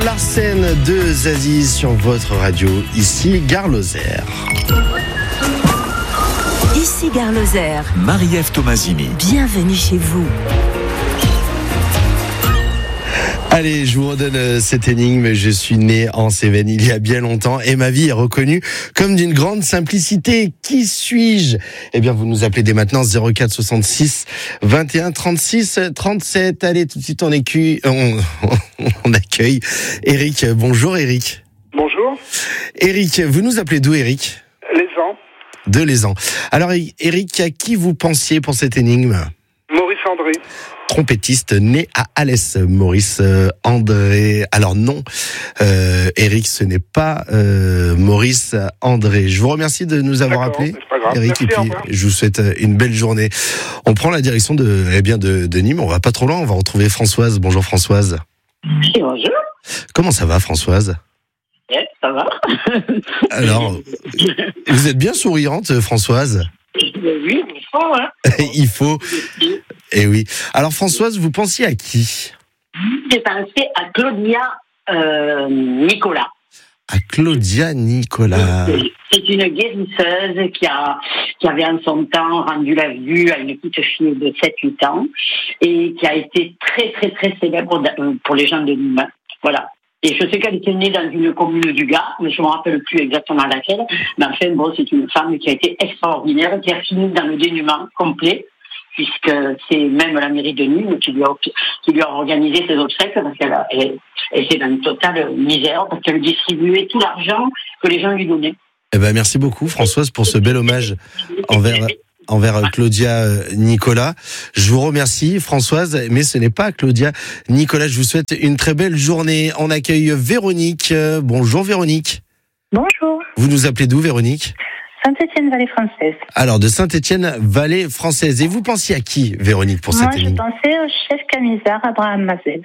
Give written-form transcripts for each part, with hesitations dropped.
La scène de Zazie sur votre radio, ici Gare Lozère. Ici Gare Lozère. Marie-Ève Tomasini. Bienvenue chez vous. Allez, je vous redonne cette énigme. Je suis né en Cévennes il y a bien longtemps et ma vie est reconnue comme d'une grande simplicité. Qui suis-je ? Eh bien, vous nous appelez dès maintenant 04 66 21 36 37. Allez, tout de suite on accueille Eric. Bonjour Eric. Bonjour. Eric, vous nous appelez d'où Eric ? Lézan. De Lézan. Alors Eric, à qui vous pensiez pour cette énigme ? Maurice André. Trompettiste né à Alès, Maurice André. Alors non, Eric, ce n'est pas Maurice André. Je vous remercie de nous avoir appelés, Eric, merci, et puis je vous souhaite une belle journée. On prend la direction de Nîmes, on va pas trop loin, on va retrouver Françoise. Bonjour Françoise. Bonjour. Comment ça va Françoise ? Ça va. Alors, vous êtes bien souriante Françoise ? Oui, il faut, hein. Il faut. Eh oui. Alors Françoise, vous pensiez à qui ? J'ai pensé à Claudia Nicolas. À Claudia Nicolas. C'est une guérisseuse qui avait en son temps rendu la vue à une petite fille de 7-8 ans et qui a été très très très célèbre pour les gens de Nîmes. Voilà. Et je sais qu'elle était née dans une commune du Gard, mais je ne me rappelle plus exactement laquelle. Mais enfin, bon, c'est une femme qui a été extraordinaire, qui a fini dans le dénuement complet, puisque c'est même la mairie de Nîmes qui lui a organisé ses obsèques, parce qu'elle était dans une totale misère, parce qu'elle distribuait tout l'argent que les gens lui donnaient. Eh ben, merci beaucoup, Françoise, pour ce bel hommage envers Claudia Nicolas. Je vous remercie, Françoise, mais ce n'est pas Claudia Nicolas. Je vous souhaite une très belle journée. On accueille Véronique. Bonjour, Véronique. Bonjour. Vous nous appelez d'où, Véronique ? Saint-Étienne-Vallée-Française. Alors, de Saint-Étienne-Vallée-Française. Et vous pensiez à qui, Véronique, pour cette énigme ? Moi, je pensais au chef camisard Abraham Mazel.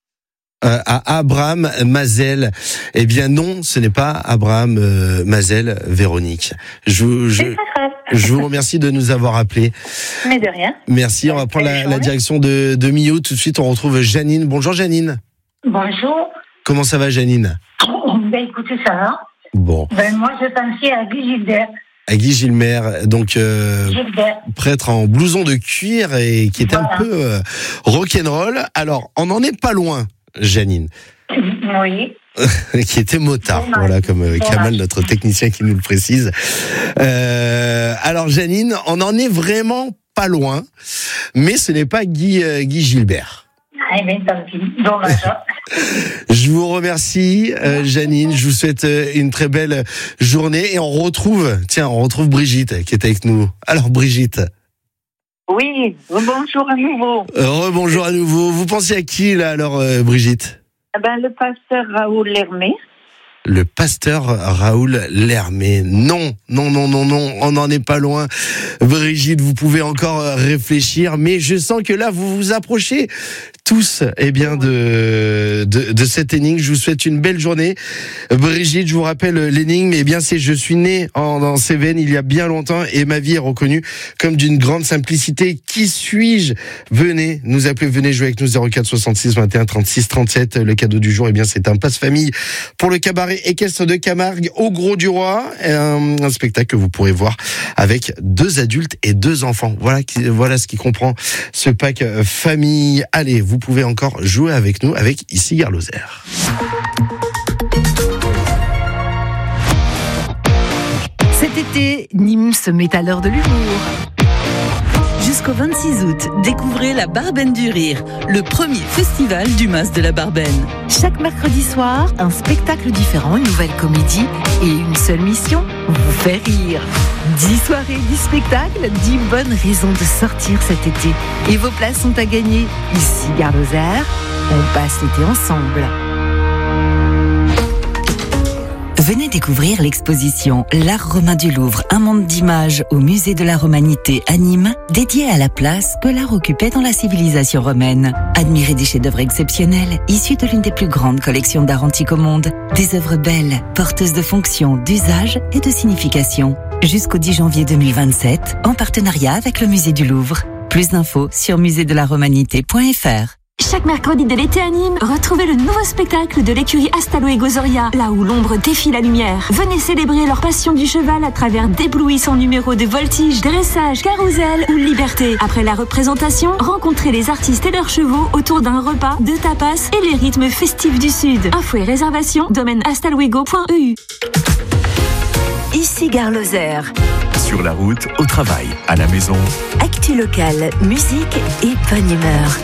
À Abraham Mazel. Eh bien non, ce n'est pas Abraham Mazel, Véronique. C'est pas grave. Je vous remercie de nous avoir appelés. Mais de rien. Merci, on va prendre la direction de Millau. Tout de suite, on retrouve Janine. Bonjour Janine. Bonjour. Comment ça va Janine ? Ben écoutez, ça va. Bon. Ben moi, je pensais à Guy Gilbert. À Guy Gilbert, donc Gilbert. prêtre en blouson de cuir et qui est un peu rock'n'roll. Alors, on n'en est pas loin, Janine. Oui. Qui était motard, voilà, comme Kamal, notre technicien, qui nous le précise. Alors Janine, on n'en est vraiment pas loin, mais ce n'est pas Guy Gilbert. Eh bien, tant pis. Dommage. Je vous remercie, Janine. Je vous souhaite une très belle journée et on retrouve Brigitte qui est avec nous. Alors Brigitte. Oui, bonjour à nouveau. Rebonjour à nouveau. Vous pensez à qui là alors, Brigitte ? Le pasteur Raoul Lermé. Le pasteur Raoul Lermé. Non, on n'en est pas loin. Brigitte, vous pouvez encore réfléchir, mais je sens que là, vous vous approchez tous, de cette énigme. Je vous souhaite une belle journée. Brigitte, je vous rappelle l'énigme, c'est je suis né dans Cévennes il y a bien longtemps et ma vie est reconnue comme d'une grande simplicité. Qui suis-je ? Venez nous appeler, venez jouer avec nous 04 66 21 36 37. Le cadeau du jour, c'est un passe-famille pour le cabaret équestre de Camargue au Gros du Roi. Un spectacle que vous pourrez voir avec 2 adultes et 2 enfants. Voilà ce qui comprend ce pack famille. Allez, vous pouvez encore jouer avec nous avec Ici Gare Lozère. Cet été, Nîmes se met à l'heure de l'humour. Jusqu'au 26 août, découvrez la Barbaine du Rire, le premier festival du Mas de la Barbaine. Chaque mercredi soir, un spectacle différent, une nouvelle comédie et une seule mission, vous faire rire. 10 soirées, 10 spectacles, 10 bonnes raisons de sortir cet été. Et vos places sont à gagner. Ici Gare Lozère, on passe l'été ensemble. Venez découvrir l'exposition L'Art romain du Louvre, un monde d'images au musée de la Romanité à Nîmes, dédié à la place que l'art occupait dans la civilisation romaine. Admirez des chefs-d'œuvre exceptionnels, issus de l'une des plus grandes collections d'art antique au monde. Des œuvres belles, porteuses de fonctions, d'usage et de signification. Jusqu'au 10 janvier 2027, en partenariat avec le musée du Louvre. Plus d'infos sur musédelaromanité.fr. Chaque mercredi de l'été à Nîmes, retrouvez le nouveau spectacle de l'écurie Astalo et Gozoria, là où l'ombre défie la lumière. Venez célébrer leur passion du cheval à travers d'éblouissants numéros de voltige, dressage, carrousel ou liberté. Après la représentation, rencontrez les artistes et leurs chevaux autour d'un repas, de tapas et les rythmes festifs du Sud. Infos et réservations, domaine astaloego.eu. Ici Gare Lozère. Sur la route, au travail, à la maison. Actu locale, musique et bonne humeur.